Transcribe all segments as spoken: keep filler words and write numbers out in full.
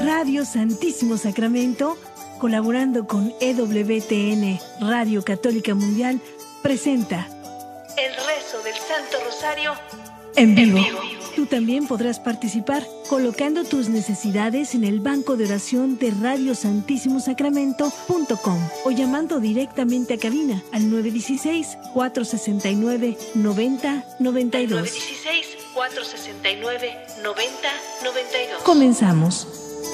Radio Santísimo Sacramento, colaborando con E W T N Radio Católica Mundial, presenta el rezo del Santo Rosario en vivo. En vivo. Tú también podrás participar colocando tus necesidades en el banco de oración de radio santísimo sacramento punto com o llamando directamente a cabina al nueve uno seis, cuatro seis nueve, nueve cero nueve dos. nueve uno seis, cuatro seis nueve, nueve cero nueve dos. Comenzamos.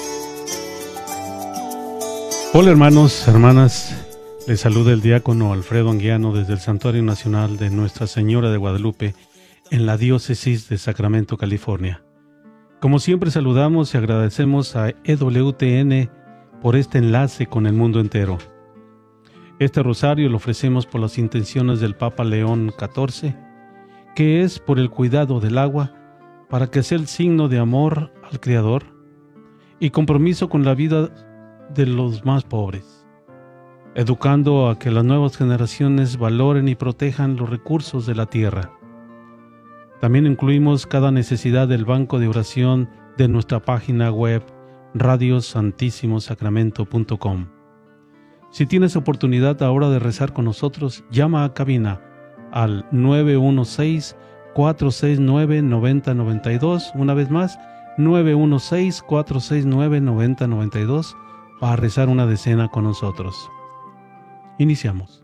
Hola hermanos, hermanas, les saluda el diácono Alfredo Anguiano desde el Santuario Nacional de Nuestra Señora de Guadalupe en la Diócesis de Sacramento, California. Como siempre saludamos y agradecemos a E W T N por este enlace con el mundo entero. Este rosario lo ofrecemos por las intenciones del Papa León catorce, que es por el cuidado del agua, para que sea el signo de amor al Creador y compromiso con la vida de los más pobres, educando a que las nuevas generaciones valoren y protejan los recursos de la tierra. También incluimos cada necesidad del banco de oración de nuestra página web radio santísimo sacramento punto com. Si tienes oportunidad ahora de rezar con nosotros, llama a cabina al nueve uno seis, cuatro seis nueve, nueve cero nueve dos, una vez más, nueve uno seis, cuatro seis nueve, nueve cero nueve dos, para rezar una decena con nosotros. Iniciamos.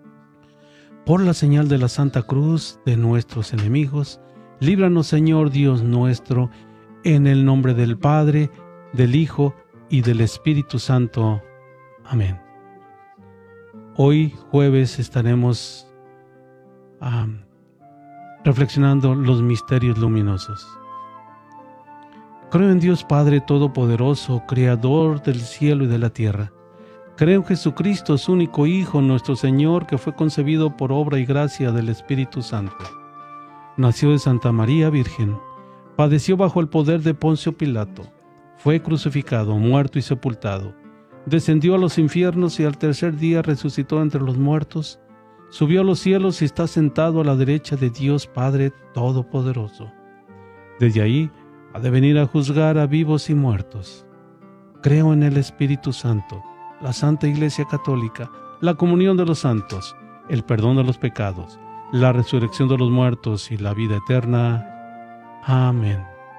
Por la señal de la Santa Cruz de nuestros enemigos, líbranos, Señor Dios nuestro, en el nombre del Padre, del Hijo y del Espíritu Santo. Amén. Hoy, jueves, estaremos um, reflexionando los misterios luminosos. Creo en Dios Padre Todopoderoso, Creador del cielo y de la tierra. Creo en Jesucristo, su único Hijo, nuestro Señor, que fue concebido por obra y gracia del Espíritu Santo. Nació de Santa María Virgen, padeció bajo el poder de Poncio Pilato, fue crucificado, muerto y sepultado, descendió a los infiernos y al tercer día resucitó entre los muertos, subió a los cielos y está sentado a la derecha de Dios Padre Todopoderoso. Desde ahí ha de venir a juzgar a vivos y muertos. Creo en el Espíritu Santo, la Santa Iglesia Católica, la comunión de los santos, el perdón de los pecados, la resurrección de los muertos y la vida eterna. Amén.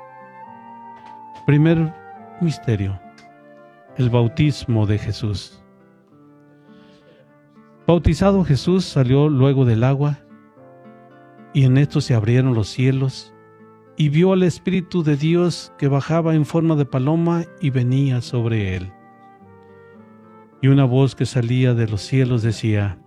Primer misterio: el bautismo de Jesús. Bautizado Jesús salió luego del agua, y en esto se abrieron los cielos, y vio al Espíritu de Dios que bajaba en forma de paloma y venía sobre él. Y una voz que salía de los cielos decía: